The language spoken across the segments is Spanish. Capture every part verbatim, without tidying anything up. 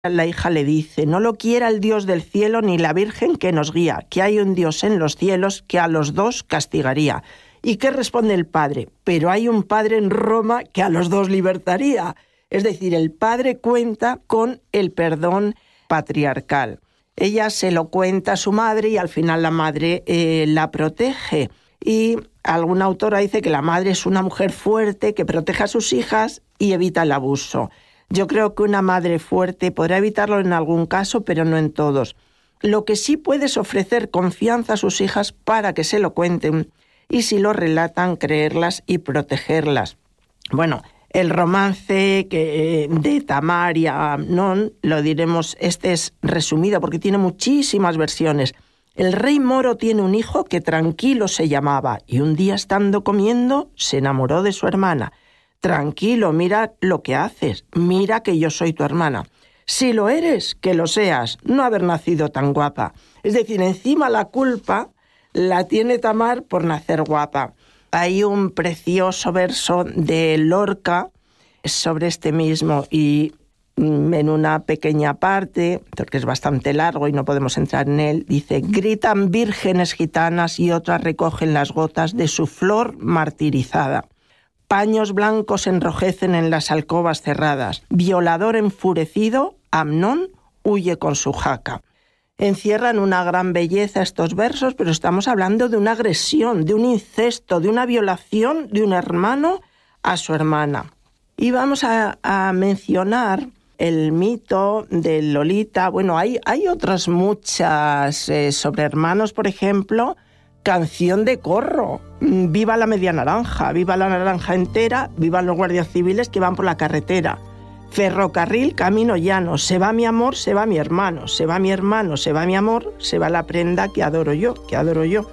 La hija le dice: no lo quiera el Dios del cielo ni la Virgen que nos guía, que hay un Dios en los cielos que a los dos castigaría. ¿Y qué responde el padre? Pero hay un padre en Roma que a los dos libertaría. Es decir, el padre cuenta con el perdón patriarcal. Ella se lo cuenta a su madre y al final la madre eh, la protege. Y alguna autora dice que la madre es una mujer fuerte que protege a sus hijas y evita el abuso. Yo creo que una madre fuerte podrá evitarlo en algún caso, pero no en todos. Lo que sí puede es ofrecer confianza a sus hijas para que se lo cuenten y si lo relatan, creerlas y protegerlas. Bueno, el romance que, de Tamar y Amnón, lo diremos, este es resumido porque tiene muchísimas versiones. El rey moro tiene un hijo que Tranquilo se llamaba y un día estando comiendo se enamoró de su hermana. Tranquilo, mira lo que haces, mira que yo soy tu hermana. Si lo eres, que lo seas, no haber nacido tan guapa. Es decir, encima la culpa la tiene Tamar por nacer guapa. Hay un precioso verso de Lorca sobre este mismo y en una pequeña parte, porque es bastante largo y no podemos entrar en él, dice: gritan vírgenes gitanas y otras recogen las gotas de su flor martirizada. Paños blancos enrojecen en las alcobas cerradas. Violador enfurecido, Amnón huye con su jaca. Encierran una gran belleza estos versos, pero estamos hablando de una agresión, de un incesto, de una violación de un hermano a su hermana. Y vamos a, a mencionar el mito de Lolita. Bueno, hay, hay otras muchas eh, sobre hermanos, por ejemplo, Canción de Corro, viva la media naranja, viva la naranja entera, vivan los guardias civiles que van por la carretera. Ferrocarril, camino llano, se va mi amor, se va mi hermano, se va mi hermano, se va mi amor, se va la prenda que adoro yo, que adoro yo.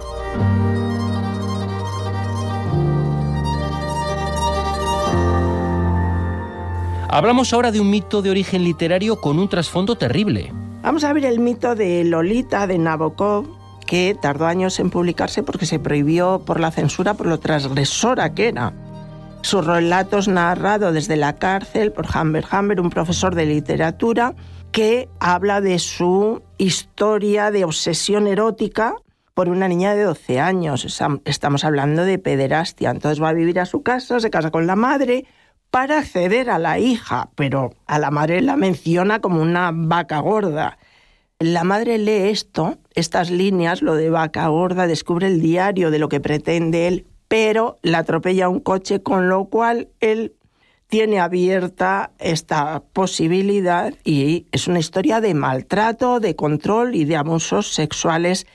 Hablamos ahora de un mito de origen literario con un trasfondo terrible. Vamos a ver el mito de Lolita de Nabokov, que tardó años en publicarse porque se prohibió por la censura por lo transgresora que era. Su relato es narrado desde la cárcel por Humbert Humbert, un profesor de literatura, que habla de su historia de obsesión erótica por una niña de doce años. Estamos hablando de pederastia. Entonces va a vivir a su casa, se casa con la madre para acceder a la hija, pero a la madre la menciona como una vaca gorda. La madre lee esto, estas líneas, lo de vaca gorda, descubre el diario de lo que pretende él, pero la atropella un coche, con lo cual él tiene abierta esta posibilidad y es una historia de maltrato, de control y de abusos sexuales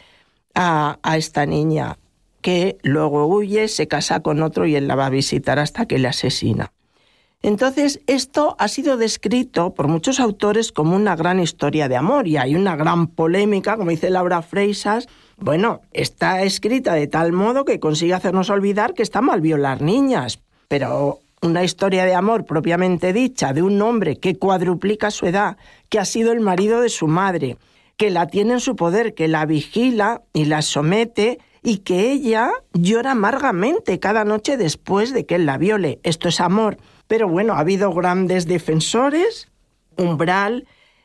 a, a esta niña, que luego huye, se casa con otro y él la va a visitar hasta que le asesina. Entonces, esto ha sido descrito por muchos autores como una gran historia de amor y hay una gran polémica, como dice Laura Freisas. Bueno, está escrita de tal modo que consigue hacernos olvidar que está mal violar niñas, pero una historia de amor propiamente dicha de un hombre que cuadruplica su edad, que ha sido el marido de su madre, que la tiene en su poder, que la vigila y la somete y que ella llora amargamente cada noche después de que él la viole. Esto es amor. Pero bueno, ha habido grandes defensores. Umbral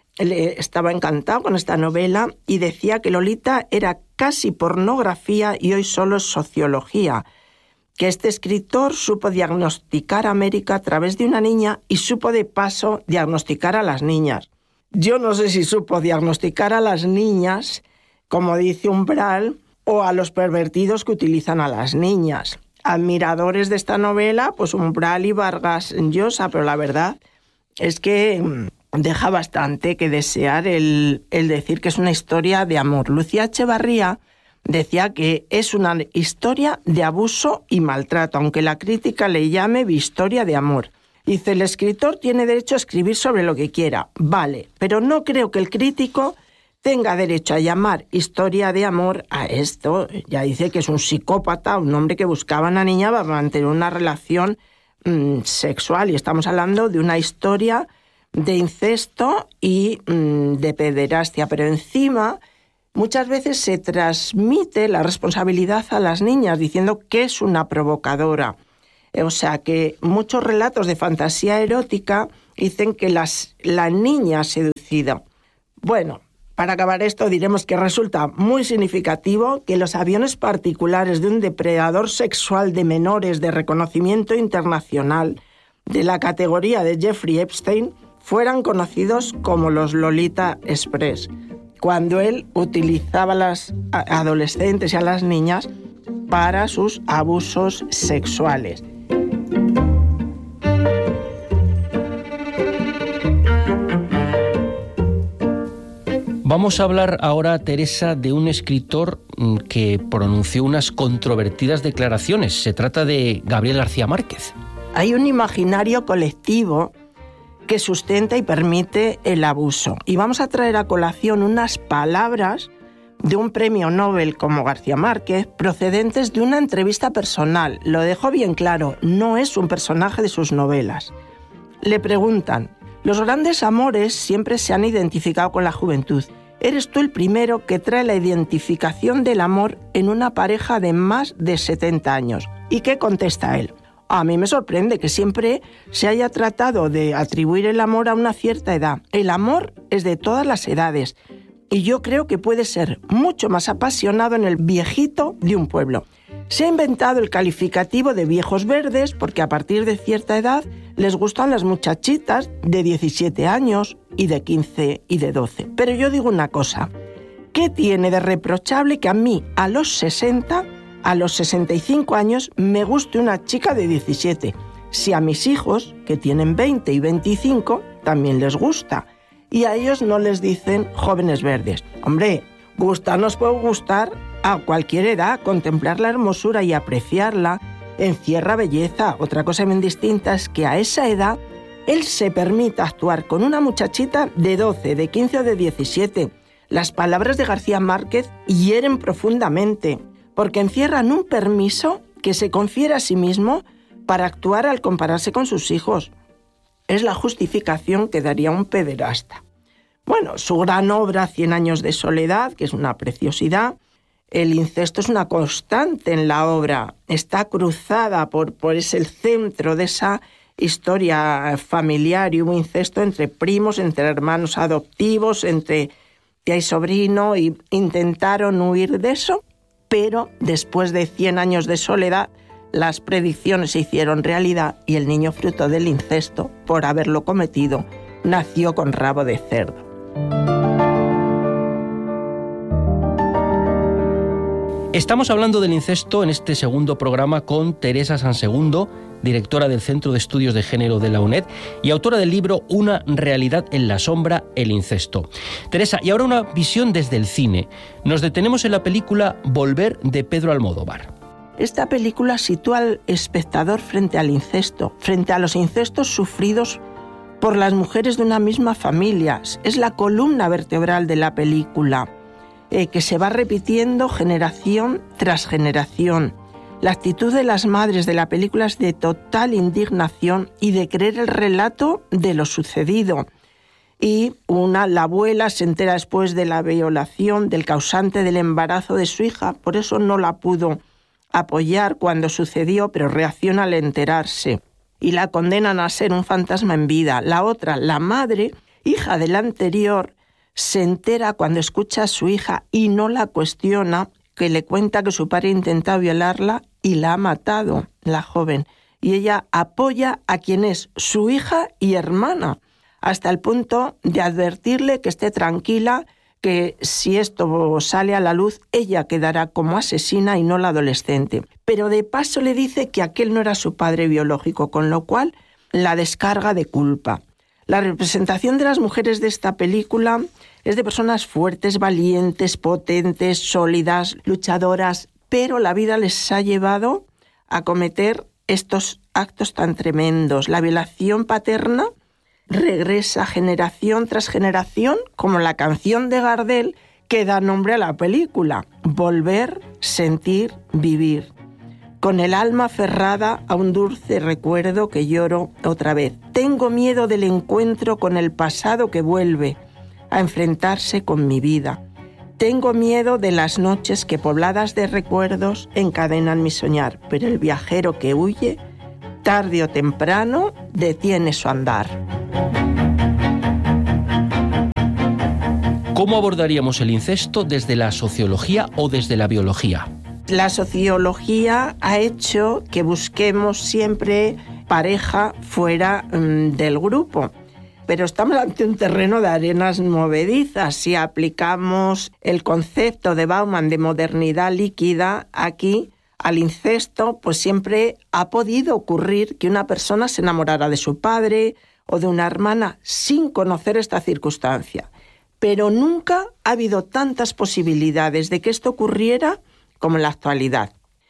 estaba encantado con esta novela y decía que Lolita era casi pornografía y hoy solo es sociología. Que este escritor supo diagnosticar a América a través de una niña y supo de paso diagnosticar a las niñas. Yo no sé si supo diagnosticar a las niñas, como dice Umbral, o a los pervertidos que utilizan a las niñas. Admiradores de esta novela, pues Umbral y Vargas Llosa, pero la verdad es que deja bastante que desear el, el decir que es una historia de amor. Lucía Echevarría decía que es una historia de abuso y maltrato, aunque la crítica le llame historia de amor. Dice, el escritor tiene derecho a escribir sobre lo que quiera, vale, pero no creo que el crítico tenga derecho a llamar historia de amor a esto. Ya dice que es un psicópata, un hombre que buscaba a una niña para mantener una relación mmm, sexual. Y estamos hablando de una historia de incesto y mmm, de pederastia. Pero encima, muchas veces se transmite la responsabilidad a las niñas, diciendo que es una provocadora. O sea que muchos relatos de fantasía erótica Dicen que las, la niña ha seducido. Bueno, para acabar esto diremos que resulta muy significativo que los aviones particulares de un depredador sexual de menores de reconocimiento internacional de la categoría de Jeffrey Epstein fueran conocidos como los Lolita Express, cuando él utilizaba a las adolescentes y a las niñas para sus abusos sexuales. Vamos a hablar ahora, Teresa, de un escritor que pronunció unas controvertidas declaraciones. Se trata de Gabriel García Márquez. Hay un imaginario colectivo que sustenta y permite el abuso. Y vamos a traer a colación unas palabras de un premio Nobel como García Márquez, procedentes de una entrevista personal. Lo dejo bien claro, no es un personaje de sus novelas. Le preguntan: los grandes amores siempre se han identificado con la juventud. Eres tú el primero que trae la identificación del amor en una pareja de más de setenta años. ¿Y qué contesta él? A mí me sorprende que siempre se haya tratado de atribuir el amor a una cierta edad. El amor es de todas las edades y yo creo que puede ser mucho más apasionado en el viejito de un pueblo. Se ha inventado el calificativo de viejos verdes porque a partir de cierta edad les gustan las muchachitas de diecisiete años y de quince y de doce. Pero yo digo una cosa, ¿qué tiene de reprochable que a mí a los sesenta, a los sesenta y cinco años, me guste una chica de diecisiete? Si a mis hijos, que tienen veinte y veinticinco, también les gusta. Y a ellos no les dicen jóvenes verdes. Hombre, gustarnos puede gustar a cualquier edad, contemplar la hermosura y apreciarla encierra belleza. Otra cosa bien distinta es que a esa edad él se permita actuar con una muchachita de doce, de quince o de diecisiete. Las palabras de García Márquez hieren profundamente, porque encierran un permiso que se confiere a sí mismo para actuar al compararse con sus hijos. Es la justificación que daría un pederasta. Bueno, su gran obra, Cien años de soledad, que es una preciosidad. El incesto es una constante en la obra. Está cruzada por, por es el centro de esa historia familiar, y hubo incesto entre primos, entre hermanos adoptivos, entre tía y sobrino, y intentaron huir de eso, pero después de cien años de soledad, las predicciones se hicieron realidad y el niño fruto del incesto, por haberlo cometido, nació con rabo de cerdo. Estamos hablando del incesto en este segundo programa con Teresa Sansegundo, directora del Centro de Estudios de Género de la UNED y autora del libro Una realidad en la sombra, el incesto. Teresa, y ahora una visión desde el cine. Nos detenemos en la película Volver de Pedro Almodóvar. Esta película sitúa al espectador frente al incesto, frente a los incestos sufridos por las mujeres de una misma familia. Es la columna vertebral de la película, eh, que se va repitiendo generación tras generación. La actitud de las madres de la película es de total indignación y de creer el relato de lo sucedido. Y una, la abuela se entera después de la violación del causante del embarazo de su hija, por eso no la pudo apoyar cuando sucedió, pero reacciona al enterarse y la condenan a ser un fantasma en vida. La otra, la madre, hija del anterior, se entera cuando escucha a su hija y no la cuestiona, que le cuenta que su padre intentó violarla y la ha matado, la joven. Y ella apoya a quien es su hija y hermana, hasta el punto de advertirle que esté tranquila, que si esto sale a la luz, ella quedará como asesina y no la adolescente. Pero de paso le dice que aquel no era su padre biológico, con lo cual la descarga de culpa. La representación de las mujeres de esta película es de personas fuertes, valientes, potentes, sólidas, luchadoras, pero la vida les ha llevado a cometer estos actos tan tremendos. La violación paterna regresa generación tras generación, como la canción de Gardel que da nombre a la película, Volver, sentir, vivir. Con el alma aferrada a un dulce recuerdo que lloro otra vez. Tengo miedo del encuentro con el pasado que vuelve a enfrentarse con mi vida. Tengo miedo de las noches que pobladas de recuerdos encadenan mi soñar, pero el viajero que huye tarde o temprano detiene su andar. ¿Cómo abordaríamos el incesto desde la sociología o desde la biología? La sociología ha hecho que busquemos siempre pareja fuera mmm, del grupo. Pero estamos ante un terreno de arenas movedizas. Si aplicamos el concepto de Bauman de modernidad líquida aquí al incesto, pues siempre ha podido ocurrir que una persona se enamorara de su padre o de una hermana sin conocer esta circunstancia. Pero nunca ha habido tantas posibilidades de que esto ocurriera como en la actualidad.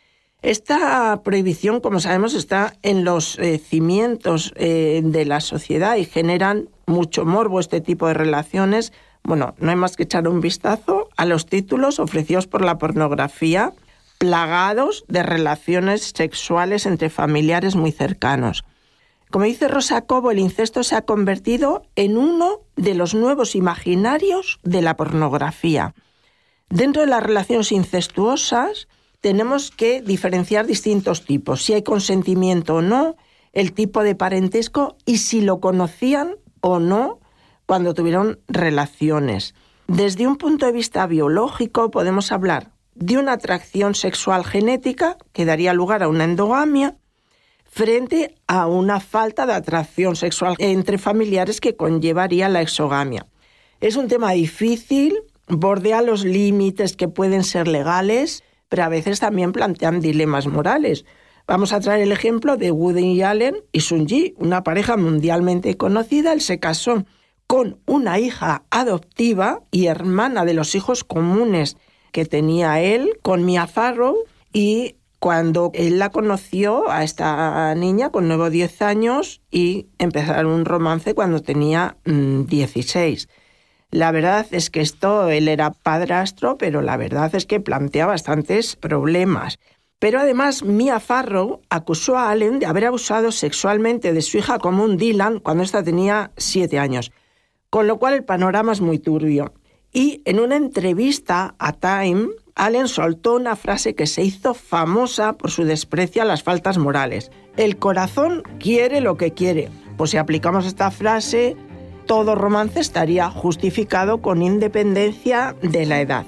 Esta prohibición, como sabemos, está en los eh, cimientos eh, de la sociedad y generan mucho morbo este tipo de relaciones. Bueno, no hay más que echar un vistazo a los títulos ofrecidos por la pornografía, plagados de relaciones sexuales entre familiares muy cercanos. Como dice Rosa Cobo, el incesto se ha convertido en uno de los nuevos imaginarios de la pornografía. Dentro de las relaciones incestuosas tenemos que diferenciar distintos tipos, si hay consentimiento o no, el tipo de parentesco y si lo conocían o no cuando tuvieron relaciones. Desde un punto de vista biológico podemos hablar de una atracción sexual genética que daría lugar a una endogamia frente a una falta de atracción sexual entre familiares que conllevaría la exogamia. Es un tema difícil, bordea los límites que pueden ser legales, pero a veces también plantean dilemas morales. Vamos a traer el ejemplo de Woody Allen y Sun-Yi, una pareja mundialmente conocida. Él se casó con una hija adoptiva y hermana de los hijos comunes que tenía él, con Mia Farrow, y cuando él la conoció a esta niña con nueve o diez años y empezaron un romance cuando tenía mmm, dieciséis. La verdad es que esto, él era padrastro, pero la verdad es que plantea bastantes problemas. Pero además Mia Farrow acusó a Allen de haber abusado sexualmente de su hija común Dylan cuando ésta tenía siete años, con lo cual el panorama es muy turbio. Y en una entrevista a Time, Allen soltó una frase que se hizo famosa por su desprecio a las faltas morales. El corazón quiere lo que quiere. Pues si aplicamos esta frase, todo romance estaría justificado con independencia de la edad.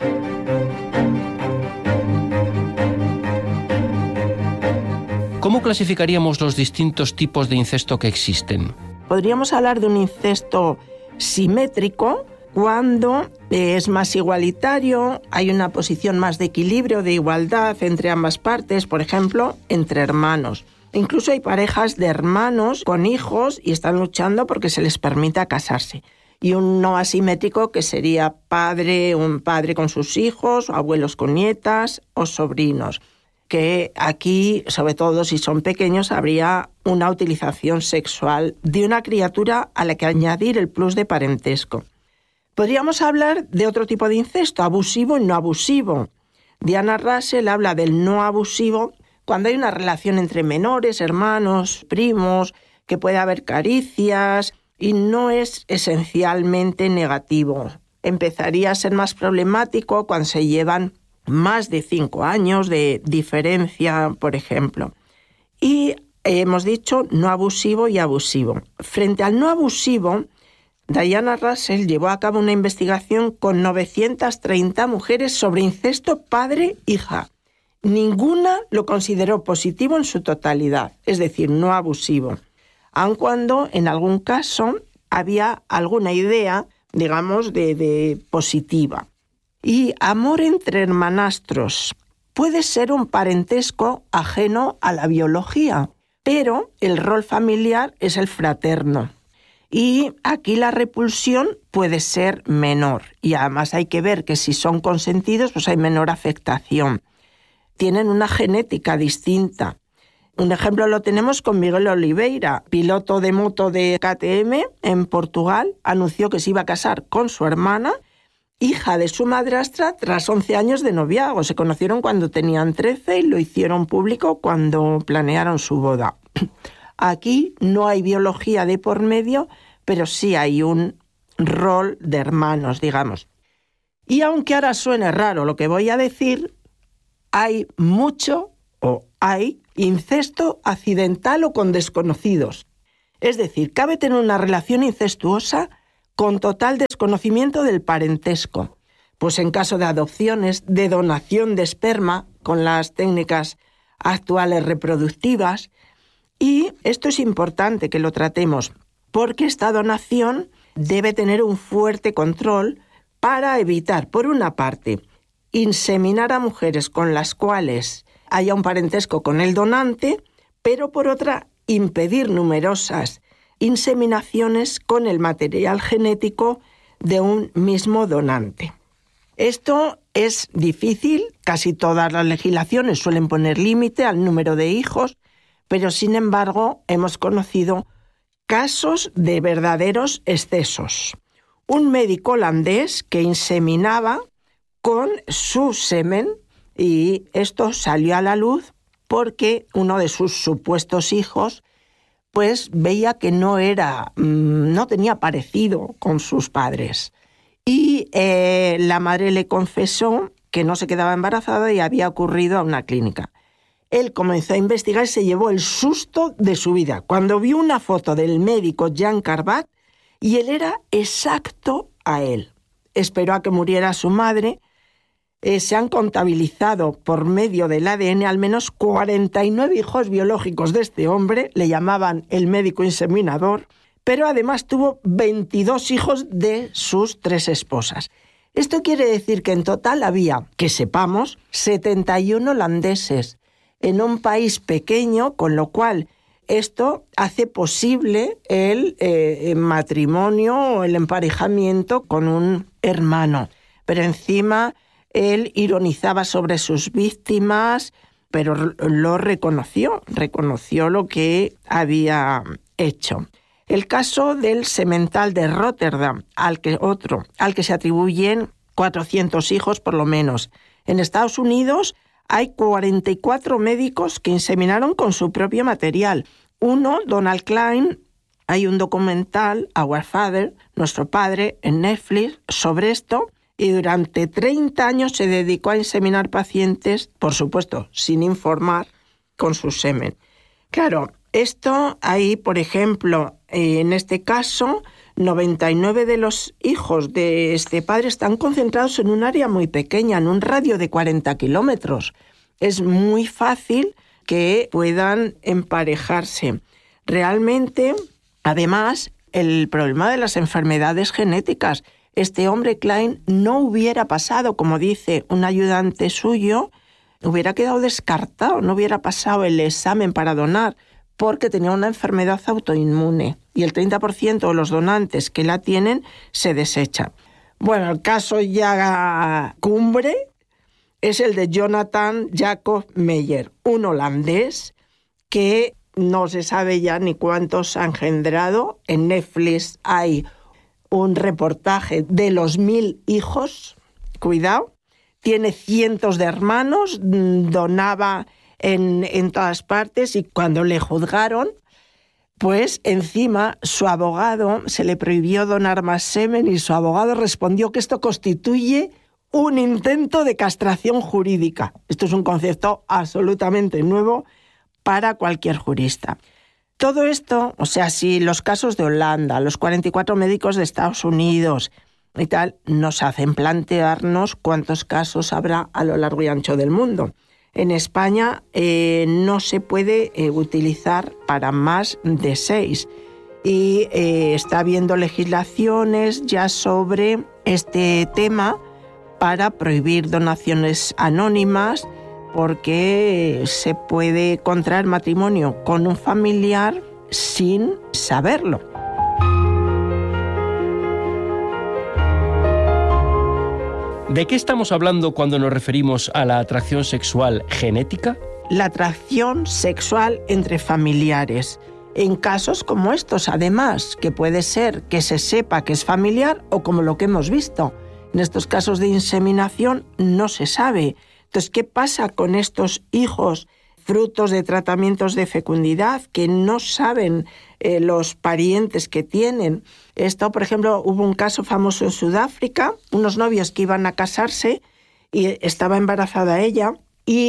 ¿Cómo clasificaríamos los distintos tipos de incesto que existen? Podríamos hablar de un incesto simétrico, cuando es más igualitario, hay una posición más de equilibrio, de igualdad entre ambas partes, por ejemplo, entre hermanos. Incluso hay parejas de hermanos con hijos y están luchando porque se les permita casarse. Y un no asimétrico que sería padre, un padre con sus hijos, abuelos con nietas o sobrinos. Que aquí, sobre todo si son pequeños, habría una utilización sexual de una criatura a la que añadir el plus de parentesco. Podríamos hablar de otro tipo de incesto, abusivo y no abusivo. Diana Russell habla del no abusivo cuando hay una relación entre menores, hermanos, primos, que puede haber caricias y no es esencialmente negativo. Empezaría a ser más problemático cuando se llevan más de cinco años de diferencia, por ejemplo. Y hemos dicho no abusivo y abusivo. Frente al no abusivo, Diana Russell llevó a cabo una investigación con novecientas treinta mujeres sobre incesto padre-hija. Ninguna lo consideró positivo en su totalidad, es decir, no abusivo, aun cuando en algún caso había alguna idea, digamos, de, de positiva. Y amor entre hermanastros puede ser un parentesco ajeno a la biología, pero el rol familiar es el fraterno. Y aquí la repulsión puede ser menor. Y además hay que ver que si son consentidos, pues hay menor afectación. Tienen una genética distinta. Un ejemplo lo tenemos con Miguel Oliveira, piloto de moto de K T M en Portugal. Anunció que se iba a casar con su hermana, hija de su madrastra, tras once años de noviazgo. Se conocieron cuando tenían trece y lo hicieron público cuando planearon su boda. Aquí no hay biología de por medio, pero sí hay un rol de hermanos, digamos. Y aunque ahora suene raro lo que voy a decir, hay mucho o hay incesto accidental o con desconocidos. Es decir, cabe tener una relación incestuosa con total desconocimiento del parentesco. Pues en caso de adopciones, de donación de esperma con las técnicas actuales reproductivas. Y esto es importante que lo tratemos, porque esta donación debe tener un fuerte control para evitar, por una parte, inseminar a mujeres con las cuales haya un parentesco con el donante, pero por otra, impedir numerosas inseminaciones con el material genético de un mismo donante. Esto es difícil, casi todas las legislaciones suelen poner límite al número de hijos, pero sin embargo hemos conocido casos de verdaderos excesos. Un médico holandés que inseminaba con su semen, y esto salió a la luz porque uno de sus supuestos hijos pues veía que no era, no tenía parecido con sus padres. Y eh, la madre le confesó que no se quedaba embarazada y había ocurrido a una clínica. Él comenzó a investigar y se llevó el susto de su vida cuando vio una foto del médico Jan Carbat y él era exacto a él. Esperó a que muriera su madre. Eh, se han contabilizado por medio del A D N al menos cuarenta y nueve hijos biológicos de este hombre, le llamaban el médico inseminador, pero además tuvo veintidós hijos de sus tres esposas. Esto quiere decir que en total había, que sepamos, setenta y uno holandeses en un país pequeño, con lo cual esto hace posible el eh, matrimonio o el emparejamiento con un hermano. Pero encima él ironizaba sobre sus víctimas, pero lo reconoció, reconoció lo que había hecho. El caso del semental de Rotterdam, al que otro, al que se atribuyen cuatrocientos hijos por lo menos. En Estados Unidos hay cuarenta y cuatro médicos que inseminaron con su propio material. Uno, Donald Klein, hay un documental, Our Father, Nuestro Padre, en Netflix sobre esto, y durante treinta años se dedicó a inseminar pacientes, por supuesto, sin informar, con su semen. Claro, esto hay, por ejemplo, en este caso, noventa y nueve de los hijos de este padre están concentrados en un área muy pequeña, en un radio de cuarenta kilómetros. Es muy fácil que puedan emparejarse. Realmente, además, el problema de las enfermedades genéticas, este hombre Klein no hubiera pasado, como dice un ayudante suyo, hubiera quedado descartado, no hubiera pasado el examen para donar, porque tenía una enfermedad autoinmune y el treinta por ciento de los donantes que la tienen se desechan. Bueno, el caso ya cumbre es el de Jonathan Jacob Meyer, un holandés que no se sabe ya ni cuántos ha engendrado. En Netflix hay un reportaje de los mil hijos, cuidado, tiene cientos de hermanos, donaba en, en todas partes y cuando le juzgaron, pues encima su abogado se le prohibió donar más semen y su abogado respondió que esto constituye un intento de castración jurídica. Esto es un concepto absolutamente nuevo para cualquier jurista. Todo esto, o sea, si los casos de Holanda, los cuarenta y cuatro médicos de Estados Unidos y tal, nos hacen plantearnos cuántos casos habrá a lo largo y ancho del mundo. En España eh, no se puede eh, utilizar para más de seis y eh, está habiendo legislaciones ya sobre este tema para prohibir donaciones anónimas, porque se puede contraer matrimonio con un familiar sin saberlo. ¿De qué estamos hablando cuando nos referimos a la atracción sexual genética? La atracción sexual entre familiares. En casos como estos, además, que puede ser que se sepa que es familiar o como lo que hemos visto. En estos casos de inseminación no se sabe. Entonces, ¿qué pasa con estos hijos frutos de tratamientos de fecundidad que no saben eh, los parientes que tienen? Esto, por ejemplo, hubo un caso famoso en Sudáfrica, unos novios que iban a casarse y estaba embarazada ella y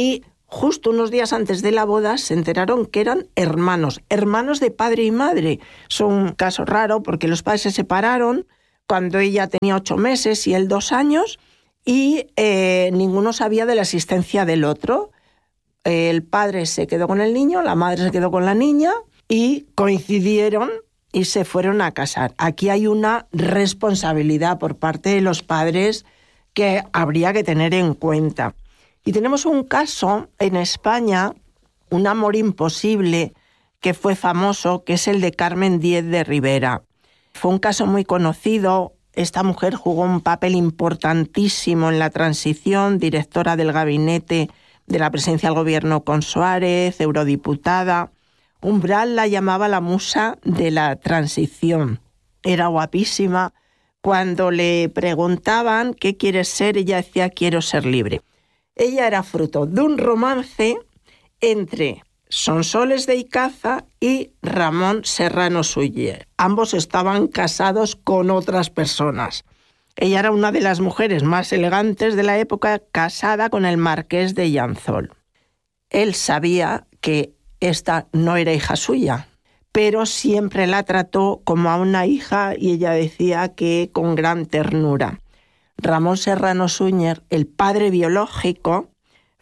justo unos días antes de la boda se enteraron que eran hermanos, hermanos de padre y madre. Es un caso raro porque los padres se separaron cuando ella tenía ocho meses y él dos años y eh, ninguno sabía de la existencia del otro. El padre se quedó con el niño, la madre se quedó con la niña y coincidieron y se fueron a casar. Aquí hay una responsabilidad por parte de los padres que habría que tener en cuenta. Y tenemos un caso en España, un amor imposible, que fue famoso, que es el de Carmen Díez de Rivera. Fue un caso muy conocido. Esta mujer jugó un papel importantísimo en la transición, directora del gabinete de la presidencia del gobierno con Suárez, eurodiputada. Umbral la llamaba la musa de la transición. Era guapísima. Cuando le preguntaban qué quieres ser, ella decía quiero ser libre. Ella era fruto de un romance entre Sonsoles de Icaza y Ramón Serrano Suñer. Ambos estaban casados con otras personas. Ella era una de las mujeres más elegantes de la época, casada con el marqués de Llanzol. Él sabía que esta no era hija suya, pero siempre la trató como a una hija y ella decía que con gran ternura. Ramón Serrano Suñer, el padre biológico,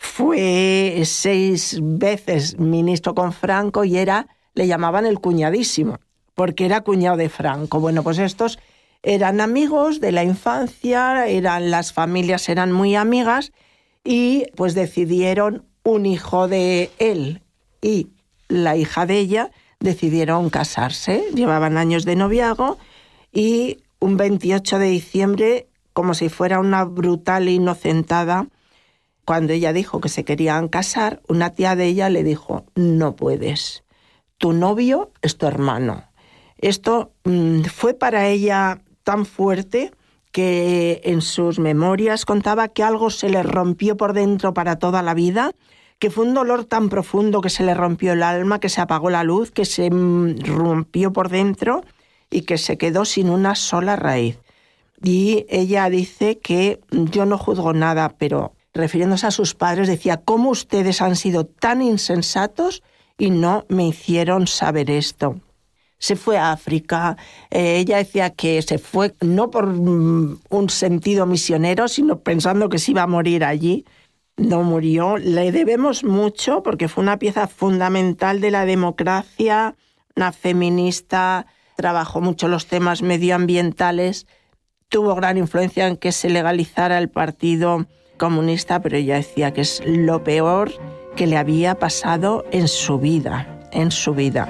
fue seis veces ministro con Franco y era, le llamaban el cuñadísimo, porque era cuñado de Franco. Bueno, pues estos eran amigos de la infancia, eran, las familias eran muy amigas y pues decidieron un hijo de él y la hija de ella, decidieron casarse. Llevaban años de noviazgo y un veintiocho de diciembre, como si fuera una brutal inocentada, cuando ella dijo que se querían casar, una tía de ella le dijo, no puedes, tu novio es tu hermano. Esto mmm, fue para ella tan fuerte que en sus memorias contaba que algo se le rompió por dentro para toda la vida, que fue un dolor tan profundo que se le rompió el alma, que se apagó la luz, que se rompió por dentro y que se quedó sin una sola raíz. Y ella dice que yo no juzgo nada, pero refiriéndose a sus padres decía, ¿cómo ustedes han sido tan insensatos y no me hicieron saber esto? Se fue a África, eh, ella decía que se fue no por um, un sentido misionero, sino pensando que se iba a morir allí. No murió, le debemos mucho porque fue una pieza fundamental de la democracia, una feminista, trabajó mucho los temas medioambientales, tuvo gran influencia en que se legalizara el Partido Comunista, pero ella decía que es lo peor que le había pasado en su vida, en su vida.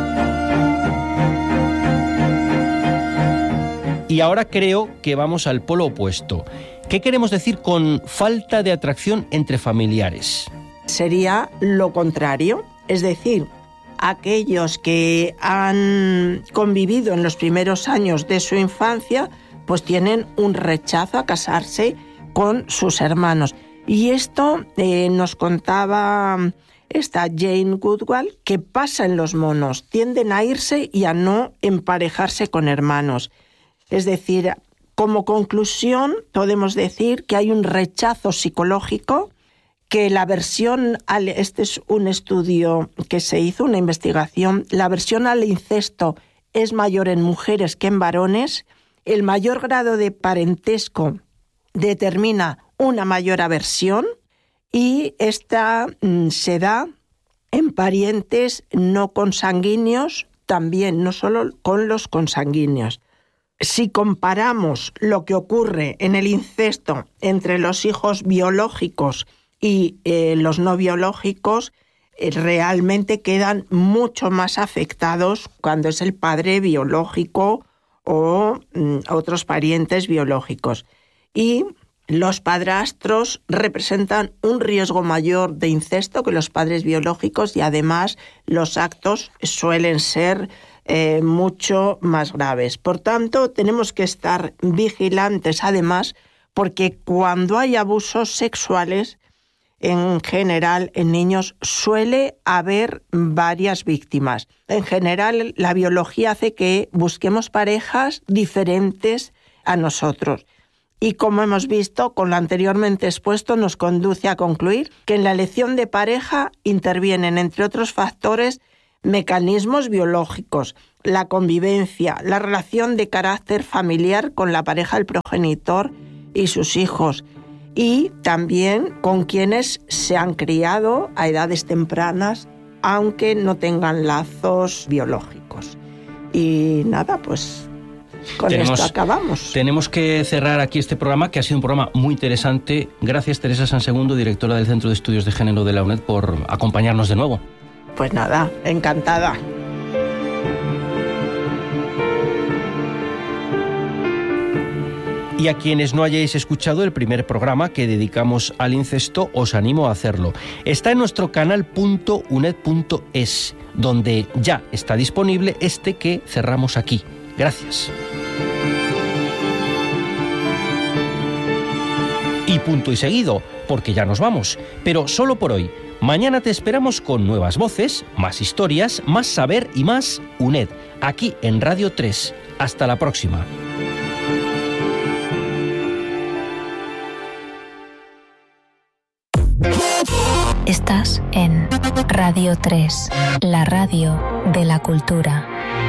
Y ahora creo que vamos al polo opuesto. ¿Qué queremos decir con falta de atracción entre familiares? Sería lo contrario, es decir, aquellos que han convivido en los primeros años de su infancia, pues tienen un rechazo a casarse con sus hermanos. Y esto eh, nos contaba esta Jane Goodall, que pasa en los monos, tienden a irse y a no emparejarse con hermanos. Es decir, como conclusión podemos decir que hay un rechazo psicológico, que la aversión al, este es un estudio que se hizo, una investigación, la aversión al incesto es mayor en mujeres que en varones, el mayor grado de parentesco determina una mayor aversión y esta mm, se da en parientes no consanguíneos, también no solo con los consanguíneos. Si comparamos lo que ocurre en el incesto entre los hijos biológicos y eh, los no biológicos, eh, realmente quedan mucho más afectados cuando es el padre biológico o mm, otros parientes biológicos. Y los padrastros representan un riesgo mayor de incesto que los padres biológicos y además los actos suelen ser eh, mucho más graves. Por tanto, tenemos que estar vigilantes además porque cuando hay abusos sexuales, en general en niños suele haber varias víctimas. En general, la biología hace que busquemos parejas diferentes a nosotros. Y como hemos visto, con lo anteriormente expuesto, nos conduce a concluir que en la elección de pareja intervienen, entre otros factores, mecanismos biológicos, la convivencia, la relación de carácter familiar con la pareja del progenitor y sus hijos, y también con quienes se han criado a edades tempranas, aunque no tengan lazos biológicos. Y nada, pues con tenemos, esto acabamos. Tenemos que cerrar aquí este programa, que ha sido un programa muy interesante. Gracias, Teresa Sansegundo, directora del Centro de Estudios de Género de la UNED, por acompañarnos de nuevo. Pues nada, encantada. Y a quienes no hayáis escuchado el primer programa que dedicamos al incesto, os animo a hacerlo. Está en nuestro canal punto uned punto es, donde ya está disponible este que cerramos aquí. Gracias. Y punto y seguido, porque ya nos vamos, pero solo por hoy. Mañana te esperamos con nuevas voces, más historias, más saber y más UNED, aquí en Radio tres. Hasta la próxima. Estás en Radio tres, la radio de la cultura.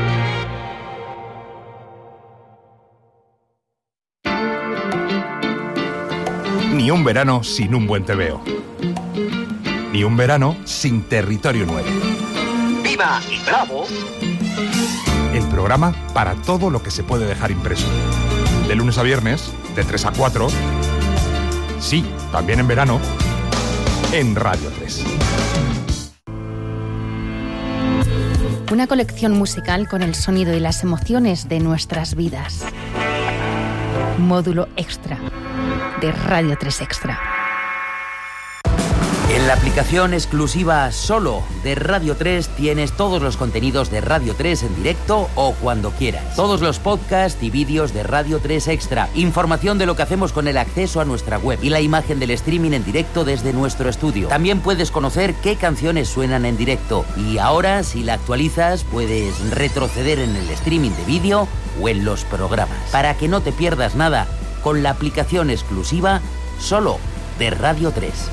Ni un verano sin un buen tebeo. Ni un verano sin Territorio nueve. ¡Viva y bravo! El programa para todo lo que se puede dejar impreso. De lunes a viernes, de tres a cuatro. Sí, también en verano, en Radio tres. Una colección musical con el sonido y las emociones de nuestras vidas. Módulo extra de Radio tres Extra. En la aplicación exclusiva solo de Radio tres tienes todos los contenidos de Radio tres en directo o cuando quieras. Todos los podcasts y vídeos de Radio tres Extra. Información de lo que hacemos con el acceso a nuestra web y la imagen del streaming en directo desde nuestro estudio. También puedes conocer qué canciones suenan en directo. Y ahora, si la actualizas, puedes retroceder en el streaming de vídeo o en los programas. Para que no te pierdas nada con la aplicación exclusiva solo de Radio tres.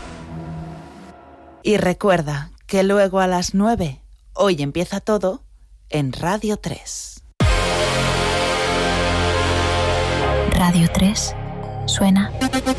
Y recuerda que luego a las nueve, hoy empieza todo en Radio tres. Radio tres suena